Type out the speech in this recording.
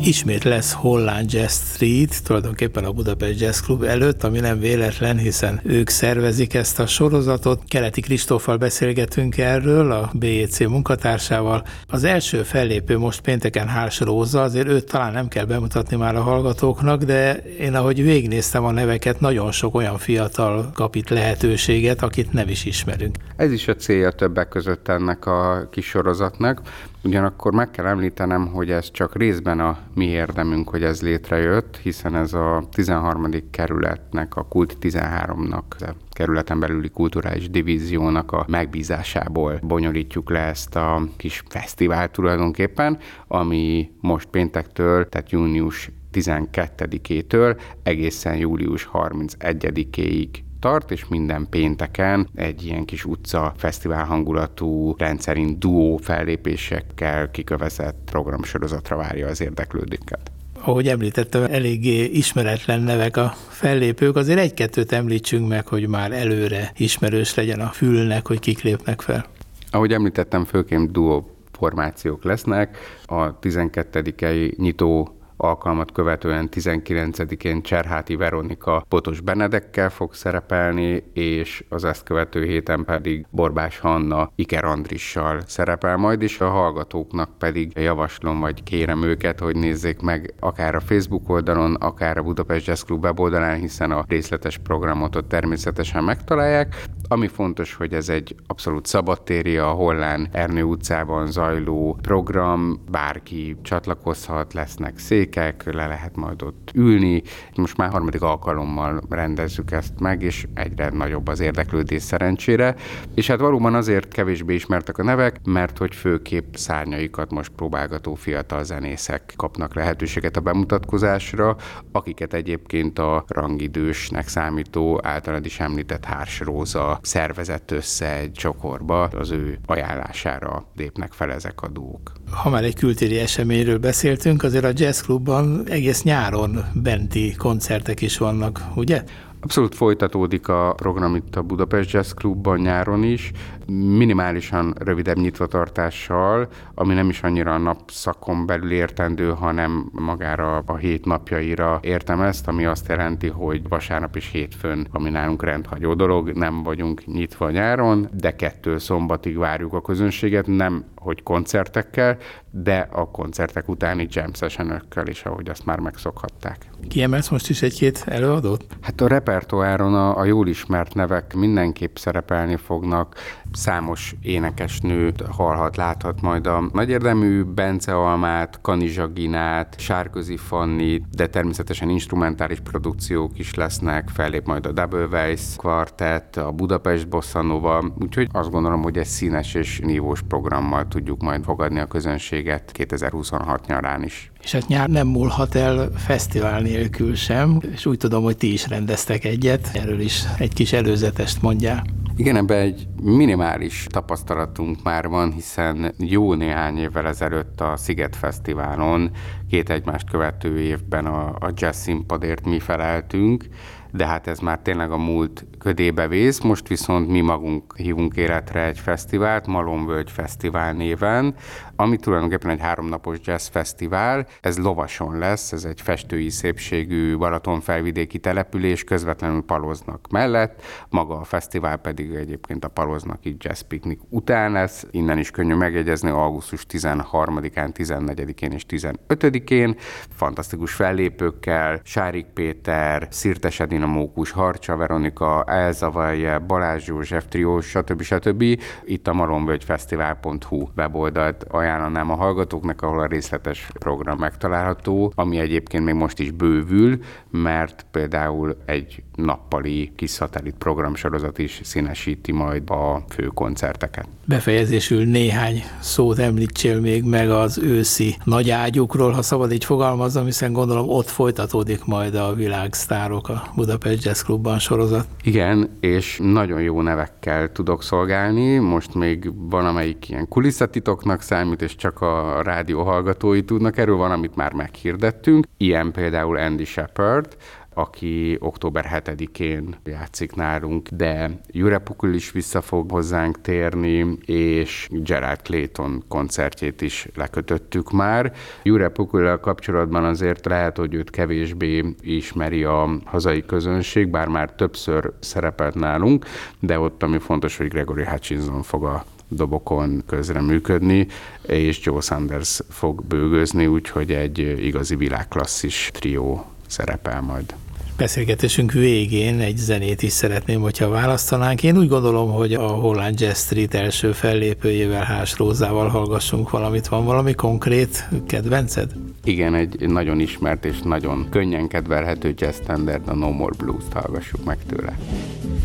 Ismét lesz Holland Jazz Street, tulajdonképpen a Budapest Jazz Club előtt, ami nem véletlen, hiszen ők szervezik ezt a sorozatot. Keleti Kristóffal beszélgetünk erről, a BJC munkatársával. Az első fellépő most pénteken Hárs Róza, azért őt talán nem kell bemutatni már a hallgatóknak, de én ahogy végignéztem a neveket, nagyon sok olyan fiatal kap itt lehetőséget, akit nem is ismerünk. Ez is a célja többek között ennek a kis sorozatnak. Ugyanakkor meg kell említenem, hogy ez csak részben a mi érdemünk, hogy ez létrejött, hiszen ez a 13. kerületnek, a Kult 13-nak, a kerületen belüli kulturális divíziónak a megbízásából bonyolítjuk le ezt a kis fesztivált tulajdonképpen, ami most péntektől, tehát június 12-től egészen július 31-ig tart, és minden pénteken egy ilyen kis utca fesztivál hangulatú, rendszerint duó fellépésekkel kikövezett programsorozatra várja az érdeklődőket. Ahogy említettem, eléggé ismeretlen nevek a fellépők, azért egy-kettőt említsünk meg, hogy már előre ismerős legyen a fülnek, hogy kik lépnek fel. Ahogy említettem, főként duó formációk lesznek. A 12. nyitó alkalmat követően 19-én Cserháti Veronika Potos Benedekkel fog szerepelni, és az ezt követő héten pedig Borbás Hanna Iker Andrissal szerepel majd, és a hallgatóknak pedig javaslom, vagy kérem őket, hogy nézzék meg akár a Facebook oldalon, akár a Budapest Jazz Club weboldalán, hiszen a részletes programot ott természetesen megtalálják. Ami fontos, hogy ez egy abszolút szabadtéri, a Hollán Ernő utcában zajló program, bárki csatlakozhat, lesznek székek, le lehet majd ott ülni. Most már 3. alkalommal rendezzük ezt meg, és egyre nagyobb az érdeklődés szerencsére. És hát valóban azért kevésbé ismertek a nevek, mert hogy főképp szárnyaikat most próbálgató fiatal zenészek kapnak lehetőséget a bemutatkozásra, akiket egyébként a rangidősnek számító, általad is említett Hárs Róza szervezett össze egy csokorba, az ő ajánlására lépnek fel ezek a duók. Ha már egy kültéri eseményről beszéltünk, azért a Jazz Clubban egész nyáron benti koncertek is vannak, ugye? Abszolút folytatódik a program itt a Budapest Jazz Clubban nyáron is, minimálisan rövidebb nyitvatartással, ami nem is annyira a napszakon belül értendő, hanem magára a 7 napjaira értem ezt, ami azt jelenti, hogy vasárnap és hétfőn, ami nálunk rendhagyó dolog, nem vagyunk nyitva nyáron, de 2 szombatig várjuk a közönséget, nem hogy koncertekkel, de a koncertek utáni jam sessionökkel is, ahogy azt már megszokhatták. Kiemelsz most is egy-két előadót? Hát a repertoáron a jól ismert nevek mindenképp szerepelni fognak. Számos énekesnőt hallhat, láthat majd a nagyérdemű Bence Almát, Kanizsa Ginát, Sárközi Fannit, de természetesen instrumentális produkciók is lesznek, fellép majd a Double Weiss Quartet, a Budapest Bossa Nova, úgyhogy azt gondolom, hogy egy színes és nívós programmal tudjuk majd fogadni a közönséget 2026 nyarán is. És hát nyár nem múlhat el fesztivál nélkül sem, és úgy tudom, hogy ti is rendeztek egyet, erről is egy kis előzetest mondjál. Igen, ebben egy minimális tapasztalatunk már van, hiszen jó néhány évvel ezelőtt a Sziget Fesztiválon 2 egymást követő évben a jazz színpadért mi feleltünk, de hát ez már tényleg a múlt ködébe vész, most viszont mi magunk hívunk életre egy fesztivált, Malomvölgy Fesztivál néven, ami tulajdonképpen egy 3 napos jazz fesztivál, ez Lovason lesz, ez egy festői szépségű balatonfelvidéki település, közvetlenül Paloznak mellett, maga a fesztivál pedig egyébként a Paloznaki jazz piknik után lesz, innen is könnyű megjegyezni, augusztus 13-án, 14-én és 15-én, fantasztikus fellépőkkel, Sárik Péter, Szirtes Edina Mókus, Harcsa Veronika, Elza Valje, Balázs József Trió, stb. Itt a malomvölgyfesztivál.hu weboldalt ajánlanám a hallgatóknak, ahol a részletes program megtalálható, ami egyébként még most is bővül, mert például egy nappali kis szatellit programsorozat is színesíti majd a fő koncerteket. Befejezésül néhány szót említsél még meg az őszi nagy ágyukról, ha szabad így fogalmaznom, hiszen gondolom ott folytatódik majd a világsztárok a Budapest Jazz Clubban sorozat. Igen, és nagyon jó nevekkel tudok szolgálni, most még van, amelyik ilyen kulisszatitoknak számít, és csak a rádió hallgatói tudnak erről, van, amit már meghirdettünk, ilyen például Andy Shepard, aki október 7-én játszik nálunk, de Jure Pukul is vissza fog hozzánk térni, és Gerald Clayton koncertjét is lekötöttük már. Jure Pukullal kapcsolatban azért lehet, hogy őt kevésbé ismeri a hazai közönség, bár már többször szerepelt nálunk, de ott ami fontos, hogy Gregory Hutchinson fog a dobokon közreműködni, és Joe Sanders fog bőgözni, úgyhogy egy igazi világklasszis trió szerepel majd. Beszélgetésünk végén egy zenét is szeretném, hogyha választanánk. Én úgy gondolom, hogy a Holland Jazz Street első fellépőjével, Hás Rózával hallgassunk valamit. Van valami konkrét kedvenced? Igen, egy nagyon ismert és nagyon könnyen kedvelhető jazz standard, a No More Blues-t hallgassuk meg tőle.